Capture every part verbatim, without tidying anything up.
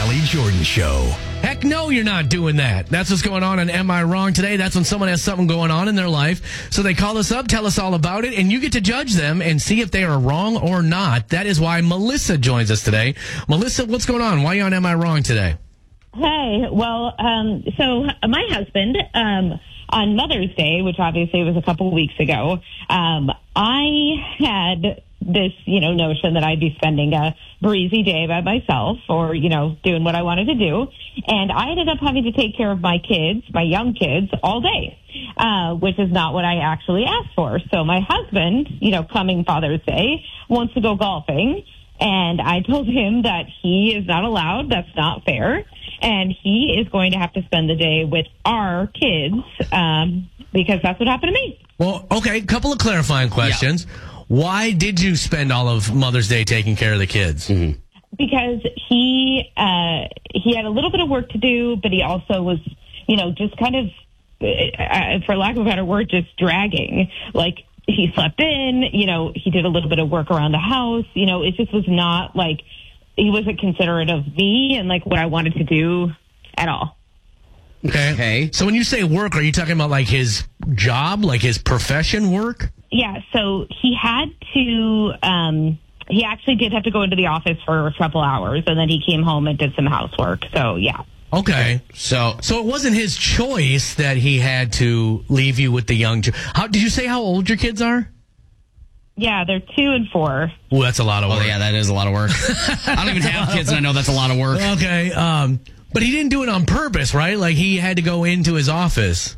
Molly Jordan Show. Heck no, you're not doing that. That's what's going on on Am I Wrong today. That's when someone has something going on in their life. So they call us up, tell us all about it, and you get to judge them and see if they are wrong or not. That is why Melissa joins us today. Melissa, what's going on? Why are you on Am I Wrong today? Hey, well, um, so my husband, um, on Mother's Day, which obviously was a couple of weeks ago, um, I had this, you know, notion that I'd be spending a breezy day by myself or, you know, doing what I wanted to do. And I ended up having to take care of my kids, my young kids, all day, uh, which is not what I actually asked for. So my husband, you know, coming Father's Day, wants to go golfing. And I told him that he is not allowed. That's not fair. And he is going to have to spend the day with our kids um, because that's what happened to me. Well, okay, a couple of clarifying questions. Yeah. Why did you spend all of Mother's Day taking care of the kids? Mm-hmm. Because he uh, he had a little bit of work to do, but he also was, you know, just kind of, uh, for lack of a better word, just dragging. Like, he slept in, you know, he did a little bit of work around the house. You know, it just was not like, he wasn't considerate of me and like what I wanted to do at all. Okay. Okay. So when you say work, are you talking about like his job, like his profession work? Yeah. So he had to, um, he actually did have to go into the office for a couple hours and then he came home and did some housework. So yeah. Okay. So, so it wasn't his choice that he had to leave you with the young. How did you say how old your kids are? Yeah, they're two and four. Oh, that's a lot of work. Oh, yeah, that is a lot of work. I don't even have kids, and I know that's a lot of work. Okay, um, but he didn't do it on purpose, right? Like, he had to go into his office.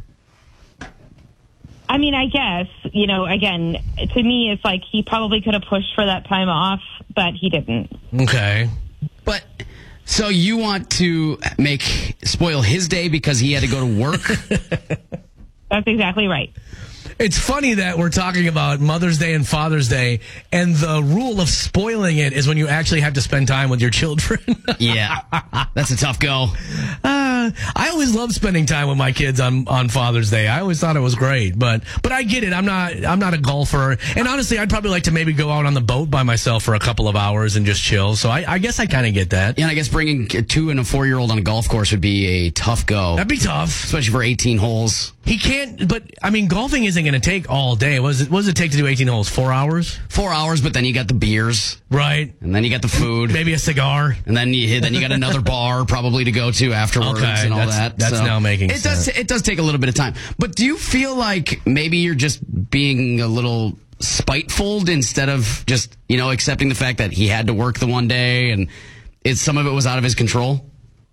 I mean, I guess, you know, again, to me, it's like he probably could have pushed for that time off, but he didn't. Okay. But, so you want to make, spoil his day because he had to go to work? That's exactly right. It's funny that we're talking about Mother's Day and Father's Day, and the rule of spoiling it is when you actually have to spend time with your children. Yeah, that's a tough go. Uh, I always love spending time with my kids on, on Father's Day. I always thought it was great, but but I get it. I'm not I'm not a golfer, and honestly, I'd probably like to maybe go out on the boat by myself for a couple of hours and just chill. So I, I guess I kind of get that. Yeah, and I guess bringing a two and a four year old on a golf course would be a tough go. That'd be tough, especially for eighteen holes. He can't, but I mean, golfing isn't going to take all day. What does it, what does it take to do eighteen holes? Four hours? Four hours, but then you got the beers. Right. And then you got the food. Maybe a cigar. And then you then you got another bar probably to go to afterwards okay, and all that's, that. That's so now making it sense. does, it does take a little bit of time. But do you feel like maybe you're just being a little spiteful instead of just, you know, accepting the fact that he had to work the one day and it, some of it was out of his control?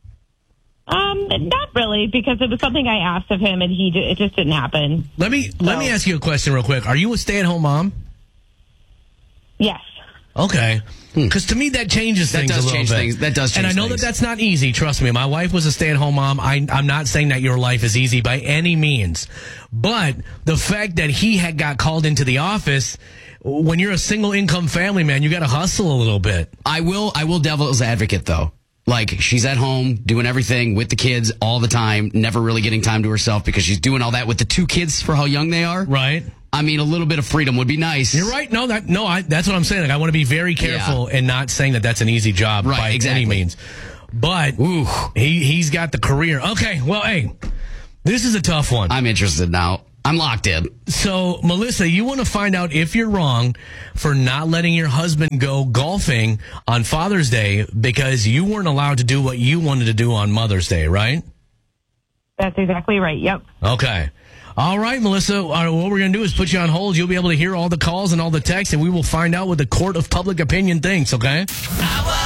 Um, not really, because it was something I asked of him, and he it just didn't happen. Let me so. let me ask you a question real quick. Are you a stay-at-home mom? Yes. Okay. Because to me, that changes that things does a little change bit. Things. That does change And I know things. that that's not easy. Trust me. My wife was a stay-at-home mom. I, I'm not saying that your life is easy by any means. But the fact that he had got called into the office, when you're a single-income family, man, you got to hustle a little bit. I will, I will devil's advocate, though. Like, she's at home doing everything with the kids all the time, never really getting time to herself because she's doing all that with the two kids for how young they are. Right. I mean, a little bit of freedom would be nice. You're right. No, that no, I, that's what I'm saying. Like, I want to be very careful yeah. and not saying that that's an easy job right, by exactly. any means. But ooh, he, he's got the career. Okay, well, hey, this is a tough one. I'm interested now. I'm locked in. So, Melissa, you want to find out if you're wrong for not letting your husband go golfing on Father's Day because you weren't allowed to do what you wanted to do on Mother's Day, right? That's exactly right. Yep. Okay. All right, Melissa, what we're going to do is put you on hold. You'll be able to hear all the calls and all the texts, and we will find out what the court of public opinion thinks, okay?